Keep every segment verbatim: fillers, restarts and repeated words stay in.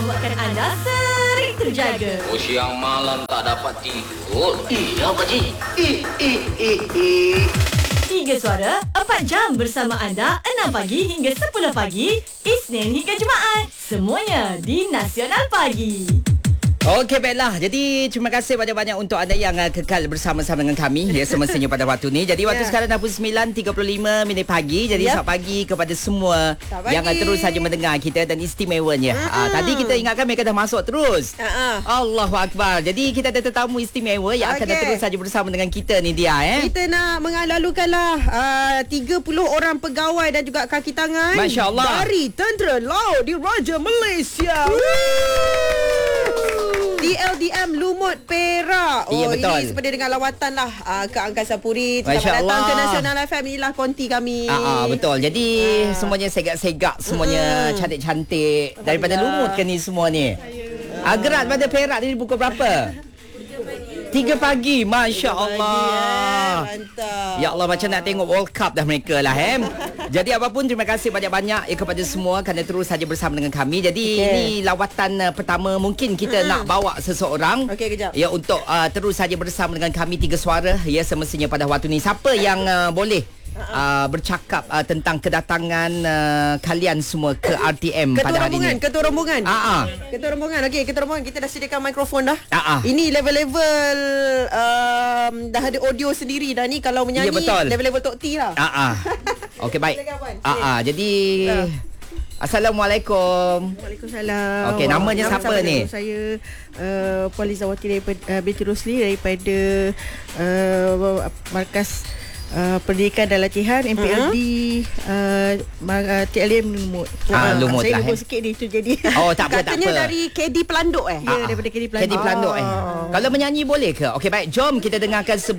membuatkan anda sering terjaga. Oh, siang malam tak dapat tidur. Iya, Pakcik. Eh, eh, eh, eh. Tiga Suara, empat jam bersama anda, enam pagi hingga sepuluh pagi, Isnin hingga Jumaat. Semuanya di Nasional Pagi. Okey, baiklah. Jadi, terima kasih banyak-banyak untuk anda yang uh, kekal bersama-sama dengan kami ya, semestinya pada waktu ni. Jadi, waktu yeah. sekarang dah pukul sembilan tiga puluh lima minit pagi. Jadi, yep. selamat pagi kepada semua pagi. yang uh, terus saja mendengar kita dan istimewanya. Uh-huh. Uh, tadi kita ingatkan mereka dah masuk terus. Uh-huh. Allahu Akbar. Jadi, kita ada tetamu istimewa yang okay. akan terus saja bersama dengan kita ni dia. Eh. Kita nak mengalalukanlah uh, tiga puluh orang pegawai dan juga kaki tangan. Masya Allah. Dari Tentera Laut Diraja Malaysia. D L D M Lumut Perak. Oh, ya, betul. Ini seperti dengan lawatan lah uh, ke Angkasa Puri. Selamat datang ke Nasional F M. Inilah konti kami. Ah, ah, betul. Jadi ah. semuanya segak-segak, semuanya mm. cantik-cantik. Daripada Lumut ke ni semua ni. Ah. Gerak pada Perak ni pukul berapa? Tiga pagi. Masya Allah. Mantap. Ya Allah, macam nak tengok World Cup dah mereka lah. Eh? Jadi apapun, terima kasih banyak-banyak ya, kepada semua kerana terus saja bersama dengan kami. Jadi okay. ini lawatan uh, pertama mungkin kita mm-hmm. nak bawa seseorang okay, kejap. ya untuk uh, terus saja bersama dengan kami Tiga Suara ya, semestinya pada waktu ni. Siapa yang uh, boleh Uh, bercakap uh, tentang kedatangan uh, kalian semua ke R T M ketua pada hari ini. Ketua rombongan. Uh-uh. Ketua rombongan. Okey, ketua rombongan, kita dah sediakan mikrofon dah. Uh-uh. Ini level-level um, dah ada audio sendiri dah ni. Kalau menyanyi ya, level-level Tok T lah. Uh-uh. Okey, baik. Uh-uh. Jadi uh. Assalamualaikum. Waalaikumsalam. Okey, namanya Nama siapa ni? Saya uh, Puan Lizawati daripada uh, binti Rosli daripada uh, Markas Uh, Pendidikan dan Latihan M P L D uh-huh. uh, T L D M Lumut. Ah, Lumut saya lah. Saya lumut sikit ni tu jadi. Oh, tak apa, tak apa. Katanya dari K D Pelanduk eh? Ah, Ya, daripada K D Pelanduk. K D Pelanduk eh. Kalau menyanyi boleh ke? Okey, baik. Jom kita dengarkan se-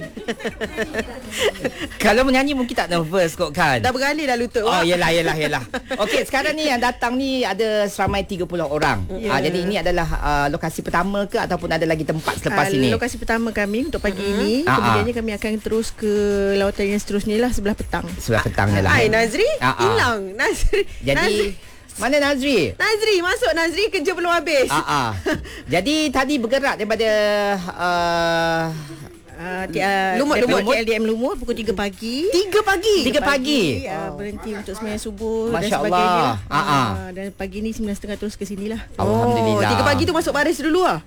Kalau menyanyi mungkin tak nervous kot kan? Dah berani dah lutut. Oh, yelah, yelah, yelah. Okey, sekarang ni yang datang ni ada seramai tiga puluh orang. Yeah. Ah, jadi ini adalah uh, lokasi pertama ke ataupun ada lagi tempat selepas uh, ini? Lokasi pertama kami untuk pagi uh-huh. ini. Ah, kemudiannya kami akan terus ke lawatan yang seterusnya lah sebelah petang. Sebelah petangnya lah. Hai Nazri, hilang. Nazri. Jadi Nazri. Mana Nazri? Nazri, masuk Nazri, kerja belum habis. Ah, ah. Jadi tadi bergerak daripada uh, Uh, t- uh, Lumut, Lumut. T L D M Lumut pukul tiga pagi. tiga pagi? tiga pagi. Uh, berhenti untuk sembahyang subuh Masya dan sebagainya. Allah. Uh, uh. Dan pagi ni sembilan tiga puluh terus ke sinilah. Alhamdulillah. Oh, tiga pagi tu masuk baris dulu lah.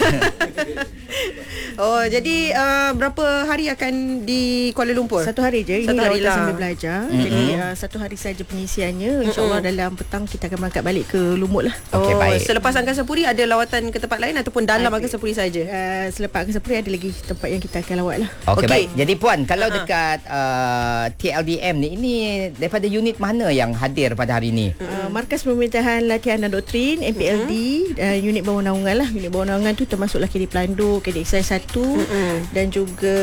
Oh, jadi uh, berapa hari akan di Kuala Lumpur? Satu hari je. Ini lawatan lah. Sambil belajar. Mm-hmm. Jadi uh, satu hari saja pengisiannya. InsyaAllah mm-hmm. dalam petang kita akan berangkat balik ke Lumut lah. Okey, oh, baik. Selepas Angkasa Puri ada lawatan ke tempat lain ataupun dalam ada. Angkasa Puri saja? Uh, selepas Angkasa Puri ada lagi tempat yang kita akan lawat lah. Okey, okay. baik. Jadi Puan, kalau uh-huh. dekat uh, T L D M ni, ini daripada unit mana yang hadir pada hari ini? Uh, Markas Pemerintahan Latihan dan Doktrin M P L D, uh-huh. uh, unit bawah naungan lah. Unit bawah naungan tu termasuklah K D Pelanduk, K D X I satu uh-huh. dan juga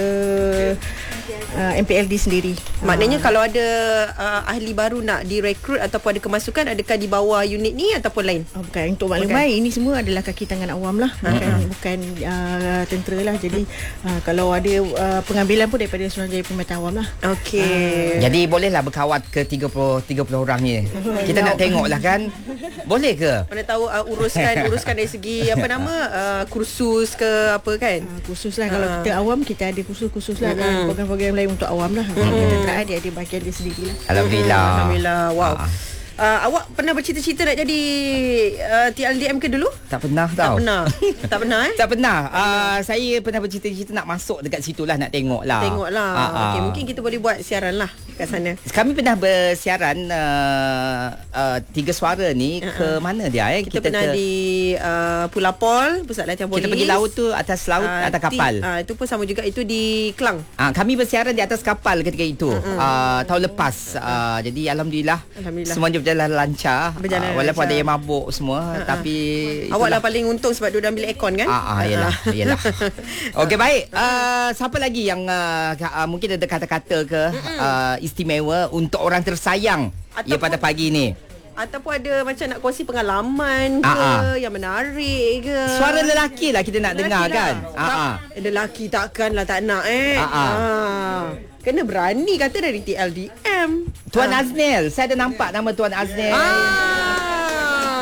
uh, M P L D sendiri. Maknanya uh. kalau ada uh, ahli baru nak direkrut ataupun ada kemasukan, adakah di bawah unit ni ataupun lain? Oh, bukan. Untuk maklum baik, ini semua adalah kaki tangan awam lah. Bukan, uh-huh. bukan uh, tentera lah. Jadi uh, kalau ada uh, pengambilan pun daripada Suruhanjaya Perkhidmatan Awam lah. Okey. Uh, Jadi bolehlah berkawat ke tiga puluh orang ni. Kita nak tengok lah kan. Boleh ke? Mana tahu uh, uruskan uruskan dari segi apa nama uh, kursus ke apa kan? Uh, kursus lah. Uh. Kalau kita awam, kita ada kursus-kursus lah. Uh-huh. Kan? Program-program lain untuk awam lah. Uh-huh. Kita terakhir dia ada bahagian dia sendiri lah. Alhamdulillah. Alhamdulillah. Wow. Uh. Uh, awak pernah bercita-cita nak jadi uh, T L D M ke dulu? Tak pernah tau. Tak pernah. Tak pernah eh? Tak pernah. Uh, saya pernah bercita-cita nak masuk dekat situ lah, nak tengok lah. Tengok lah. Uh, okay, mungkin kita boleh buat siaran lah kat sana. Kami pernah bersiaran uh, uh, Tiga Suara ni uh-uh. ke mana dia eh? Kita, kita pernah ke, di uh, Pulau Pusat Latihan Polis. Kita pergi laut tu, atas laut, uh, atas kapal. Ti, uh, itu pun sama juga, itu di Kelang. Uh, kami bersiaran di atas kapal ketika itu. Uh-uh. Uh, tahun lepas. Uh, jadi Alhamdulillah. Alhamdulillah. Semuanya berjalan lancar. Berjalan uh, walaupun lancar. Ada yang mabuk semua. Uh-uh. Tapi awak lah paling untung sebab dia dah ambil aircon kan? Ah, uh, yelah, yelah. Okey, baik. Uh, siapa lagi yang uh, uh, mungkin ada kata-kata ke uh, istimewa untuk orang tersayang ya pada pagi ni? Ataupun ada macam nak kongsi pengalaman ke, Aa. yang menarik ke? Suara lelaki lah kita nak lelaki dengar lah. Kan? Aa. Lelaki takkan lah tak nak eh. Aa. Kena berani kata dari T L D M. Tuan Aa. Aznil, saya ada nampak nama Tuan Aznil. Ah.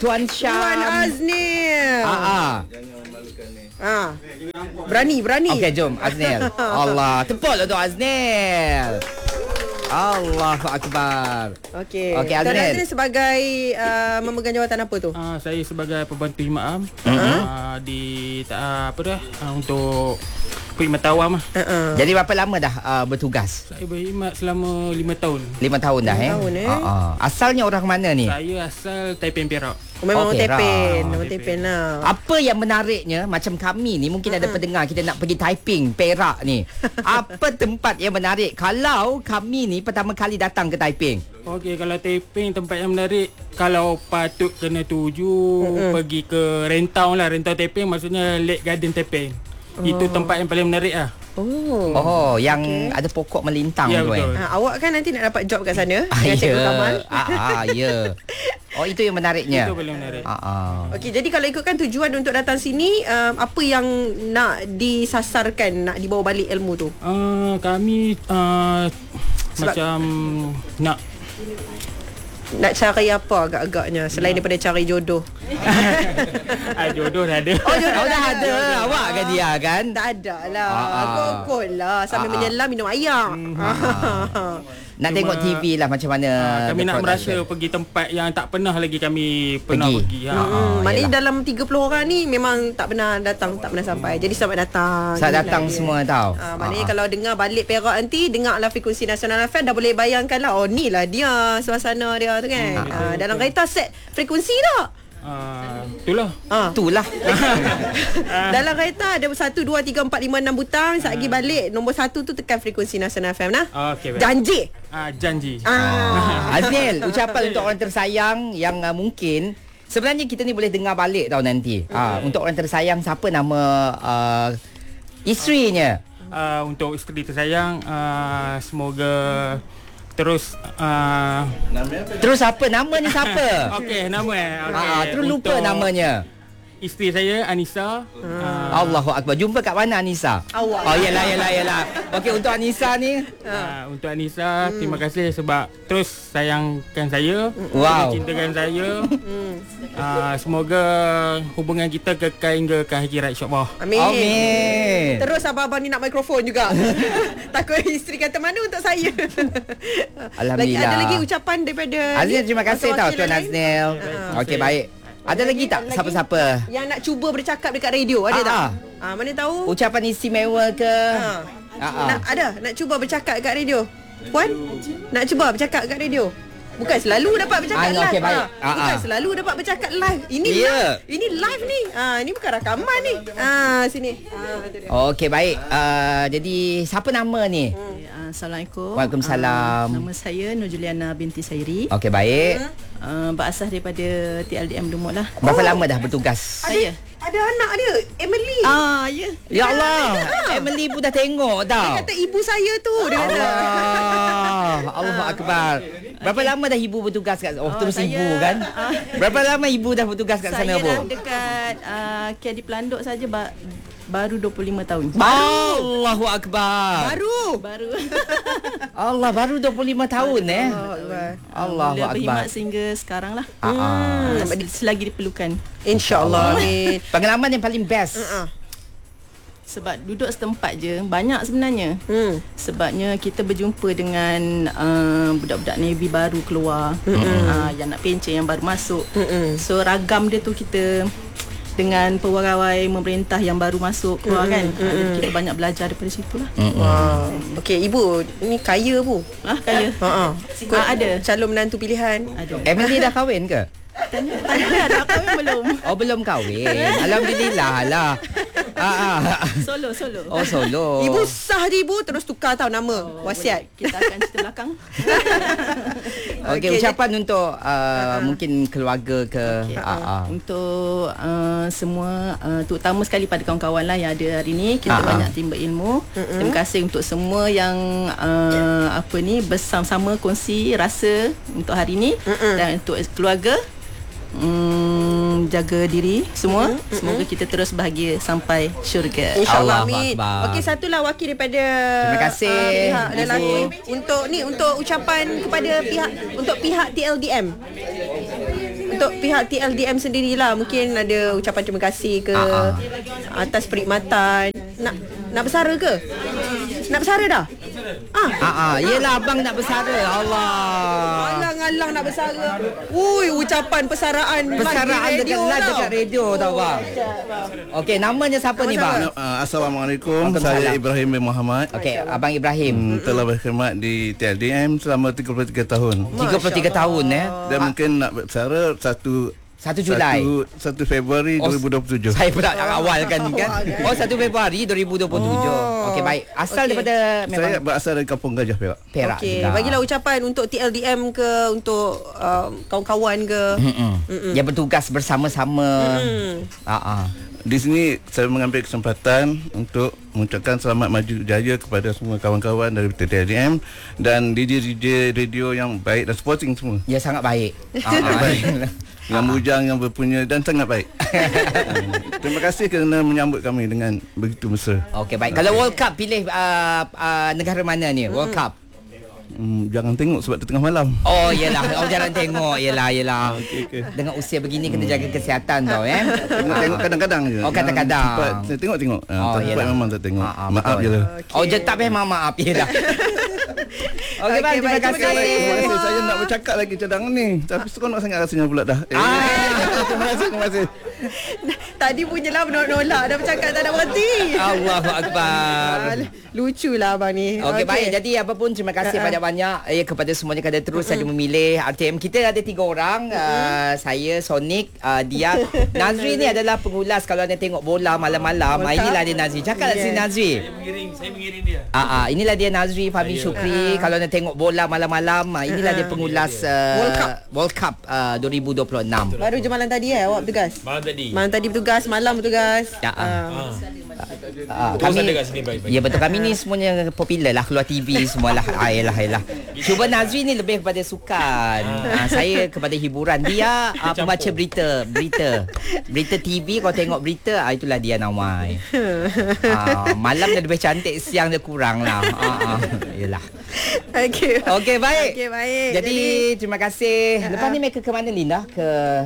Tuan Syam. Tuan Aznil. Ah, ah. Ah. Berani, berani. Okey, jom Aznil. Allah, tepuklah untuk Aznil. Allahu Akbar. Okey. Okey, Tuan Aznil. Aznil sebagai uh, memegang jawatan apa tu? Uh, saya sebagai pembantu imam Mhm. uh, di uh, apa dah uh, untuk perkhidmatan mah. Uh-uh. Jadi berapa lama dah uh, bertugas? Saya berkhidmat selama lima tahun. Lima tahun dah eh. tahun, eh. Ah, ah. Asalnya orang mana ni? Saya asal Taipei Perak. Oh, memang Okey, okay, Tepen, Rah. memang Tepen lah. Apa yang menariknya macam kami ni mungkin ada pendengar kita nak pergi Taiping, Perak ni. Apa tempat yang menarik kalau kami ni pertama kali datang ke Taiping? Okey, kalau Taipei tempat yang menarik, kalau patut kena tuju mm-hmm. pergi ke Rentau lah. Rentau Taipei maksudnya Lake Garden Taipei. Oh. Itu tempat yang paling menarik lah. Oh. Oh, yang okay. ada pokok melintang Ya, tu eh. betul. Ha, awak kan nanti nak dapat job kat sana Ah, dengan Cikgu ya. Kamal. Ah, ah, ya. Oh, itu yang menariknya. Itu paling menarik. Ah, ah. Okey, jadi kalau ikutkan tujuan untuk datang sini, um, apa yang nak disasarkan, nak dibawa balik ilmu tu? Uh, kami uh, Sebab- macam nak Nak cari apa agak-agaknya selain daripada cari jodoh? ah, jodoh dah ada. Oh, jodoh Oh, dah dah ada. Awak kan dia kan? Tak ada lah. Ah, ah. Kokol lah sambil Ah, ah. menyelam minum air. Nak Cuma- tengok T V lah macam mana. Uh, kami the nak merasa production. pergi tempat yang tak pernah lagi kami pernah Pergi. pergi. Ha. Ah, Hmm, maknanya yelah. dalam tiga puluh orang ni memang tak pernah datang, tak pernah sampai. Jadi selamat datang. Selamat Inilah datang dia. semua tau. Ah, maknanya Ah, ah. kalau dengar balik Perak nanti, dengarlah frekuensi Nasional F M, dah boleh bayangkan lah. Oh, ni lah dia suasana dia tu kan. Ah, dalam kereta set frekuensi tak? Uh, itulah. Ah. Itulah. Dalam kereta ada satu, dua, tiga, empat, lima, enam butang. Saat lagi balik, nombor satu tu tekan frekuensi Nasional F M nah. Okey, baik. Janji. Ah, janji. Ah. Aznil, ucapan untuk orang tersayang yang uh, mungkin sebenarnya kita ni boleh dengar balik tau nanti. Ah, untuk orang tersayang, siapa nama uh, isterinya? Uh, untuk isteri tersayang, uh, semoga terus uh, Terus apa namanya siapa? okey, nama eh. Okay. Ah, terus lupa namanya. Isteri saya Anissa. Uh, Allahu Akbar. Jumpa kat mana Anissa? Awak. Oh, yalah yalah yalah. Okey, untuk Anissa ni, uh, untuk Anissa, terima kasih sebab terus sayangkan saya, Wow. cintakan saya. uh, semoga hubungan kita kekal hingga ke akhirat insya-Allah. Amin. amin. Terus abang-abang ni nak mikrofon juga. Takut isteri kata mana untuk saya. Alhamdulillah. Lagi, ada lagi ucapan daripada Aznil, terima kasih tau wakil-wakil Tuan lain? Aznil. Ah. Okey, baik. Ada lagi tak Lagi? siapa-siapa? Yang nak cuba bercakap dekat radio ada Ah, tak? ah. Ah, mana tahu? Ucapan istimewa ke? Ha. Ah, ah. Nak ada nak cuba bercakap kat radio. Puan? Nak cuba bercakap kat radio? Bukan selalu dapat bercakap Ah, live. okey, baik. Ah, Ah, bukan ah. selalu dapat bercakap live. Ini Ya. live. Ini live ni. Ah, ini bukan rakaman ni. Ah, sini. Ah, tu dia. Okey, baik. Uh, jadi siapa nama ni? Ya, Assalamualaikum. Waalaikumsalam. Uh, nama saya Nur Juliana binti Sairi. Okey, baik. Uh, berasas daripada T L D M Dumut lah. Berapa lama dah bertugas? Saya. Ada anak dia, Emily. Ah, ya. Ya Allah, Emily pun dah tengok Dia tau. kata ibu saya tu. Dia kata. Allah, Allahu Akbar. Berapa lama dah ibu bertugas kat Oh, Oh, terus saya- ibu kan? Berapa lama ibu dah bertugas kat sana, Saya Bu? dah dekat uh, K D Pelanduk saja ba- baru dua puluh lima tahun. Allahu Akbar. Baru. Baru. Allah, baru dua puluh lima tahun eh. Allahu Mula Akbar. berkhidmat sehingga sekarang lah. Ah, ah. Uh, selagi diperlukan. InsyaAllah. Amin. Pengalaman yang paling best. Ah. Sebab duduk setempat je banyak sebenarnya. Hmm. Sebabnya kita berjumpa dengan uh, budak-budak Navy baru keluar, uh, yang nak pencen yang baru masuk. Mm-mm. So ragam dia tu kita dengan pegawai pemerintah yang baru masuk keluar kan. Uh, jadi kita banyak belajar daripada situ lah. Wah. Okey, ibu ni kaya bu. Ah, kaya. Ha ah. Ah, ada. Calon menantu pilihan. Ada. Emily dah kahwin ke? Tanya, tanya dia dah kahwin belum? Oh, belum kahwin. Alhamdulillah lah. Ah, ah. Solo, solo. Oh, solo. Ibu sah je ibu terus tukar tau nama. Wasiat. Kita akan cerita belakang. Okey, Okey, ucapan untuk uh, mungkin keluarga ke Okay. ah, ah. Untuk uh, semua uh, terutama sekali pada kawan-kawan lah yang ada hari ni, kita Ah, ah. banyak timba ilmu. Mm-hmm. Terima kasih untuk semua yang uh, apa ni bersama-sama kongsi rasa untuk hari ni. Mm-hmm. Dan untuk keluarga, um, jaga diri semua. Mm-hmm. Semoga kita terus bahagia sampai syurga. InsyaAllah, Allahu amin. Akbar. Okey, satulah wakil daripada Terima kasih, uh, pihak Ibu. lelaki untuk ni untuk ucapan kepada pihak untuk pihak T L D M. Untuk untuk pihak T L D M sendirilah, mungkin ada ucapan terima kasih ke Ah, atas perkhidmatan. Nak nak bersara ke? Nak bersara dah? Ah, Ah, ah, yelah abang nak bersara. Allah. alang-alang nak bersara. Ui, ucapan persaraan Persaraan bagi dekat radio live tau. dekat radio tau bang. Okey, namanya siapa ni bang? Uh, Assalamualaikum. Waalaikumsalam. Saya Ibrahim bin Muhammad. Okey, abang Ibrahim. Hmm, telah berkhidmat di T L D M selama tiga puluh tiga tahun. tiga puluh tiga tahun eh. Dan mungkin nak bersara satu satu Julai. satu Februari Oh, dua ribu dua puluh tujuh. Saya pula awal kan ni kan. Oh, satu Februari dua ribu dua puluh tujuh. Oh. Okey, baik. Asal Okey. daripada Saya memang berasal dari Kampung Gajah Perak. Perak Okey, juga. bagilah ucapan untuk T L D M ke, untuk uh, kawan-kawan ke. Mm-mm. Yang bertugas bersama-sama. Hmm. Ah ah. Di sini saya mengambil kesempatan untuk mengucapkan selamat maju jaya kepada semua kawan-kawan dari T L D M dan D J D J radio yang baik dan supporting semua. Ya, sangat baik. Ah, ah. Yang bujang, yang berpunya dan sangat baik. Hmm. Terima kasih kerana menyambut kami dengan begitu mesra. Okey, baik. Kalau World Cup pilih uh, uh, negara mana ni? World Cup. Hmm, jangan tengok sebab tu tengah malam. Oh, yelah. Oh, jangan tengok. Yelah, yelah. Okey, okey. Dengan usia begini kena jaga kesihatan tau eh. Tengok-tengok kadang-kadang je. Oh, kadang-kadang. Yang tempat saya tengok-tengok. Oh, Oh, tempat yelah. memang tak tengok. Ah, ah, Maaf betul. je lah. Oh, je tak memang maaf yelah. Okey, bang, Okey, terima baik, terima kasih. kasih. Terima kasih. Saya nak bercakap lagi cadangan ni. Tapi seronok sangat rasanya pula dah. Eh, Ah. terima kasih, terima kasih. Tadi punyalah menolak, dah bercakap tak nak berhenti. Allahu Akbar. Ah, luculah abang ni. Okey, baik. Jadi apa pun terima kasih Uh-uh. banyak-banyak eh, kepada semuanya kerana terus saja memilih R T M. Kita ada tiga orang. Uh, saya, Sonic, uh, dia. Nazri ni adalah pengulas kalau anda tengok bola malam-malam. World Uh, inilah Cup. dia Nazri. Cakap lah Yes. si Nazri. Mengiring, saya mengiring dia. Ah, ah, inilah dia Nazri Fahmi Syukri. Kalau anda tengok bola malam-malam, ah, inilah dia pengulas uh, World Cup. World Cup uh, dua ribu dua puluh enam. Baru je malam tadi eh awak bertugas? Malam tadi. Malam tadi bertugas, malam bertugas. Ya, ah. Ah. Ah, Terus ada kat sini baik-baik. Ya betul, kami ni semuanya popular lah, keluar T V semualah. Ah, yelah, yelah. Cuba Nazri ni lebih kepada sukan. Ah, saya kepada hiburan. Dia ah, pembaca berita, berita. Berita T V, kau tengok berita, ah, itulah dia Nawai. Ah, malam dia lebih cantik, siang dia kurang lah. Ah, ah. Yelah. Okey. Okey, baik. Okey, baik. Jadi, terima kasih. Lepas ni mereka ke mana, Linda? Ke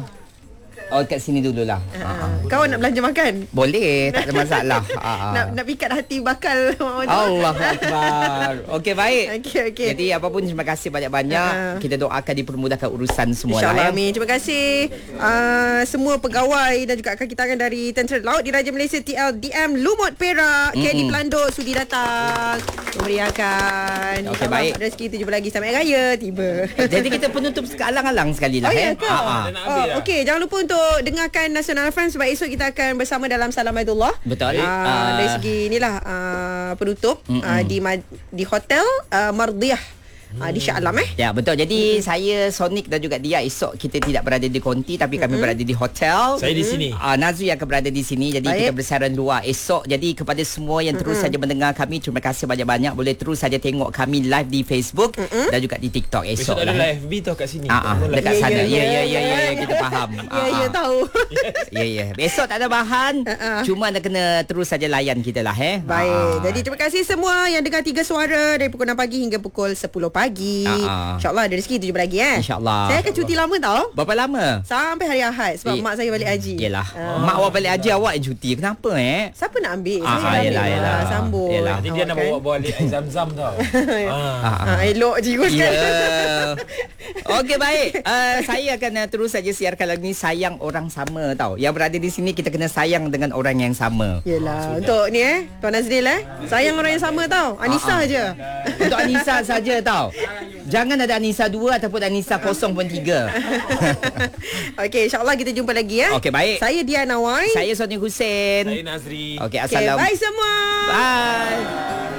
Oh, kat sini dululah. Ah, kau nak belanja makan? Boleh, tak ada masalah. Ah, ah. Nak nak pikat hati bakal Mak Maju. Allah Akbar. Okey, baik. Okey, okey. Jadi apa pun terima kasih banyak-banyak. Ha. Kita doakan dipermudahkan urusan semua InsyaAllah, lah. amin. Terima kasih uh, semua pegawai dan juga kaki tangan dari Tentera Laut Diraja Malaysia T L D M Lumut Perak. K D Mm-mm. Pelanduk sudi datang memeriahkan. Okey, InsyaAllah baik. rezeki tu jumpa lagi sampai raya tiba. Jadi kita penutup alang-alang sekali lah. Oh, ya eh. ke? Ah, ah. Oh, okey, jangan lupa untuk dengarkan National Friends sebab esok kita akan bersama dalam Salam Aidullah. Betul. Uh, Ah. dari segi inilah uh, penutup Mm-mm. uh, di ma- di hotel uh, Mardiyah uh, di Shah Alam eh. Ya, betul. Jadi saya, Sonic dan juga dia esok kita tidak berada di konti tapi kami berada di hotel. Saya di sini. Uh, Nazri akan berada di sini. Jadi Baik. kita bersiaran luar esok. Jadi kepada semua yang terus saja mendengar kami, terima kasih banyak-banyak. Boleh terus saja tengok kami live di Facebook dan juga di TikTok esok. Besok ada lah. live F B tau kat sini. Ah, ah, dekat Ya, sana. ya, Ya, ya, ya, ya, ya, ya, ya. ya, kita faham. Ya, ya tahu. Ya, ya. Besok tak ada bahan. Ah, ah. Cuma anda kena terus saja layan kita lah, eh. Baik. Ah. Jadi terima kasih semua yang dengar Tiga Suara dari pukul enam pagi hingga pukul sepuluh pagi. Ah, ah. InsyaAllah ada rezeki tu jumpa lagi eh. InsyaAllah. Saya akan cuti lama tau. Berapa lama? Sampai hari Ahad sebab Eh, mak saya balik haji. Yelah. Ah. Mak awak balik haji, awak yang cuti. Kenapa, eh? Siapa nak ambil? Ah, Saya ah, dah yelah, ambil yelah. lah, sambut. Yelah. Nanti dia nak bawa bawa air zam-zam tau. ah. Ah, Ah, elok jiwa Ya. kan. Okey, baik. Uh, saya akan uh, terus saja siarkan lagu ni, Sayang Orang Sama tau. Yang berada di sini kita kena sayang dengan orang yang sama. Yelah, untuk ni eh, Tuan Nazril eh. Sayang orang yang sama tau. Anissa Ah, ah. je. Untuk Anissa saja tau. Jangan ada Anissa dua ataupun Anissa kosong pun tiga. Okey, insyaAllah kita jumpa lagi eh. Okey, baik. Saya Diana Wai. Saya Soni Hussein. Saya Nazri. Okey, Okay, assalamualaikum. bye semua. Bye.